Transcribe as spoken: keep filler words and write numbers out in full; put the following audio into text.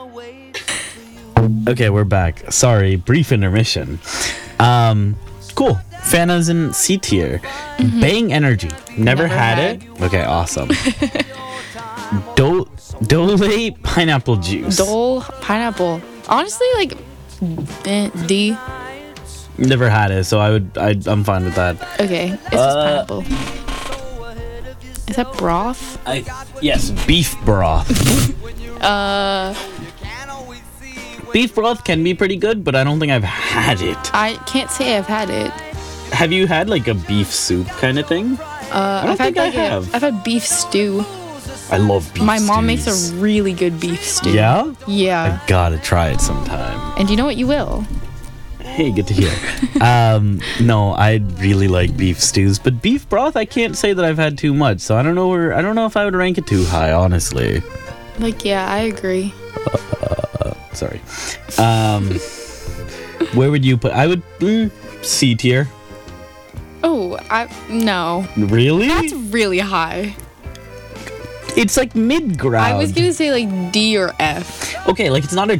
Okay, we're back. Sorry, brief intermission. Um, cool. Fana's in C tier. Mm-hmm. Bang Energy. Never, Never had, had it. Okay, awesome. Do Dole pineapple juice. Dole pineapple. Honestly, like eh, D. Never had it, so I would. I, I'm fine with that. Okay, it's just uh, pineapple. Is that broth? I yes, beef broth. uh. Beef broth can be pretty good, but I don't think I've had it. I can't say I've had it. Have you had like a beef soup kind of thing? Uh, I've had like I have. A, I've had beef stew. I love beef My mom stews. makes a really good beef stew. Yeah? Yeah. I gotta try it sometime. And you know what? You will. Hey, good to hear. um, no, I really like beef stews, but beef broth, I can't say that I've had too much, so I don't know where. I don't know if I would rank it too high, honestly. Like, yeah, I agree. Uh, sorry. Um, where would you put? I would mm, C tier. Oh, I no. Really? That's really high. It's like mid ground. I was gonna say like D or F. Okay, like it's not a